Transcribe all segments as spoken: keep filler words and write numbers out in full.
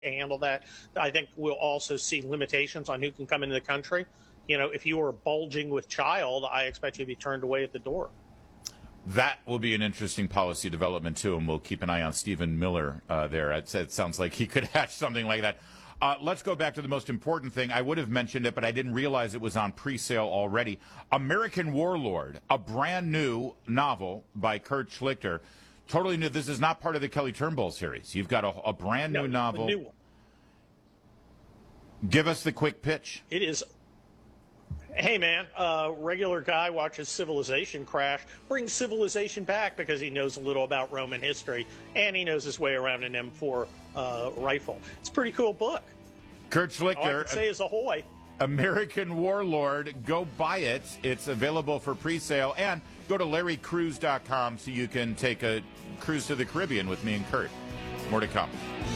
handle that. I think we'll also see limitations on who can come into the country. You know, if you are bulging with child, I expect you to be turned away at the door. That will be an interesting policy development, too, and we'll keep an eye on Stephen Miller uh, there. It, it sounds like he could hatch something like that. Uh, let's go back to the most important thing. I would have mentioned it, but I didn't realize it was on pre-sale already. American Warlord, a brand new novel by Kurt Schlichter. Totally new. This is not part of the Kelly Turnbull series. You've got a, a brand new no, novel. New one. Give us the quick pitch. It is. Hey, man, a uh, regular guy watches civilization crash, brings civilization back because he knows a little about Roman history, and he knows his way around an M four uh, rifle. It's a pretty cool book. Kurt Schlichter. All I can say is ahoy. American Warlord. Go buy it. It's available for pre-sale. And go to larry cruise dot com so you can take a cruise to the Caribbean with me and Kurt. More to come.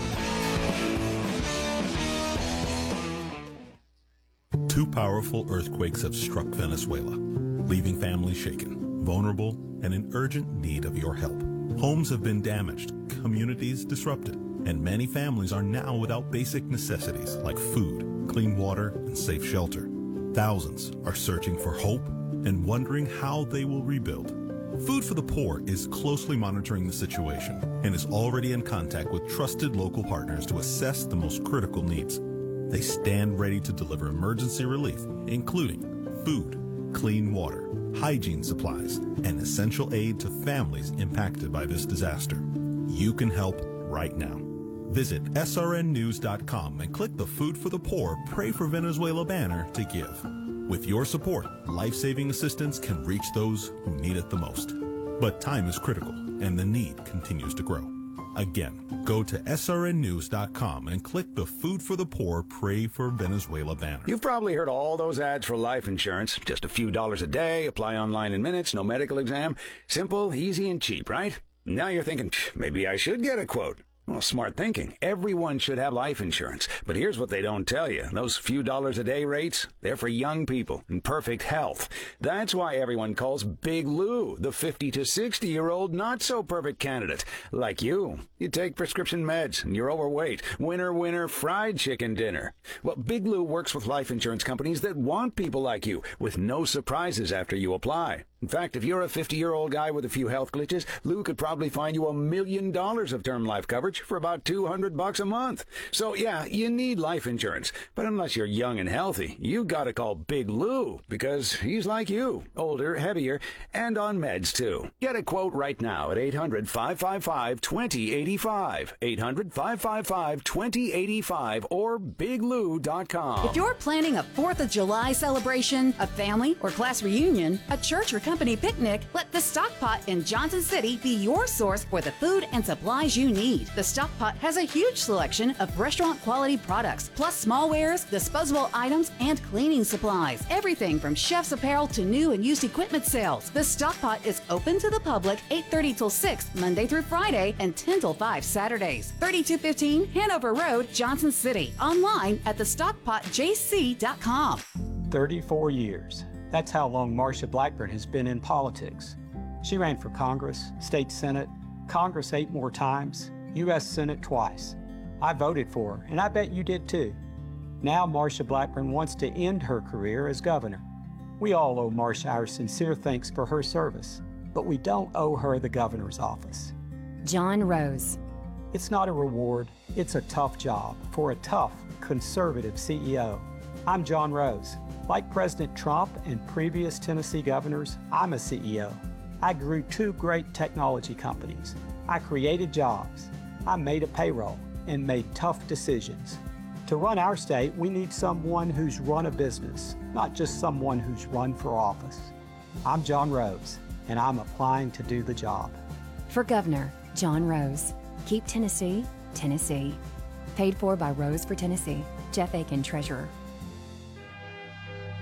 Two powerful earthquakes have struck Venezuela, leaving families shaken, vulnerable, and in urgent need of your help. Homes have been damaged, communities disrupted, and many families are now without basic necessities like food, clean water, and safe shelter. Thousands are searching for hope and wondering how they will rebuild. Food for the Poor is closely monitoring the situation and is already in contact with trusted local partners to assess the most critical needs. They stand ready to deliver emergency relief, including food, clean water, hygiene supplies, and essential aid to families impacted by this disaster. You can help right now. Visit S R N news dot com and click the Food for the Poor Pray for Venezuela banner to give. With your support, life-saving assistance can reach those who need it the most. But time is critical, and the need continues to grow. Again, go to S R N news dot com and click the Food for the Poor Pray for Venezuela banner. You've probably heard all those ads for life insurance. Just a few dollars a day, apply online in minutes, no medical exam. Simple, easy, and cheap, right? Now you're thinking, maybe I should get a quote. Well, smart thinking. Everyone should have life insurance. But here's what they don't tell you. Those few dollars a day rates, they're for young people in perfect health. That's why everyone calls Big Lou the fifty to sixty-year-old not-so-perfect candidate. Like you. You take prescription meds and you're overweight. Winner, winner, fried chicken dinner. Well, Big Lou works with life insurance companies that want people like you with no surprises after you apply. In fact, if you're a fifty-year-old guy with a few health glitches, Lou could probably find you a million dollars of term life coverage for about two hundred bucks a month. So yeah, you need life insurance. But unless you're young and healthy, you gotta call Big Lou because he's like you, older, heavier, and on meds too. Get a quote right now at eight hundred, five five five, two zero eight five, eight hundred, five five five, two zero eight five, or big lou dot com. If you're planning a fourth of July celebration, a family or class reunion, a church or company picnic, let the Stockpot in Johnson City be your source for the food and supplies you need. The Stockpot has a huge selection of restaurant quality products, plus smallwares, disposable items, and cleaning supplies. Everything from chef's apparel to new and used equipment sales. The Stockpot is open to the public eight thirty till six Monday through Friday and ten till five Saturdays. thirty-two fifteen Hanover Road, Johnson City. Online at the stockpot j c dot com. thirty-four years. That's how long Marsha Blackburn has been in politics. She ran for Congress, State Senate, Congress eight more times, U S Senate twice. I voted for her, and I bet you did too. Now Marsha Blackburn wants to end her career as governor. We all owe Marsha our sincere thanks for her service, but we don't owe her the governor's office. John Rose. It's not a reward, it's a tough job for a tough, conservative C E O. I'm John Rose. Like President Trump and previous Tennessee governors, I'm a C E O. I grew two great technology companies. I created jobs. I made a payroll and made tough decisions. To run our state, we need someone who's run a business, not just someone who's run for office. I'm John Rose, and I'm applying to do the job. For Governor, John Rose. Keep Tennessee, Tennessee. Paid for by Rose for Tennessee. Jeff Aiken, Treasurer.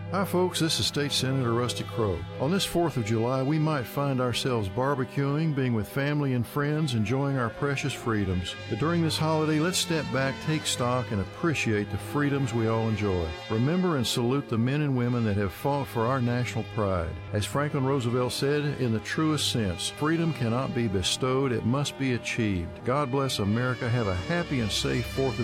Hi folks, this is State Senator Rusty Crowe. On this fourth of July, we might find ourselves barbecuing, being with family and friends, enjoying our precious freedoms. But during this holiday, let's step back, take stock, and appreciate the freedoms we all enjoy. Remember and salute the men and women that have fought for our national pride. As Franklin Roosevelt said, in the truest sense, freedom cannot be bestowed, it must be achieved. God bless America. Have a happy and safe fourth of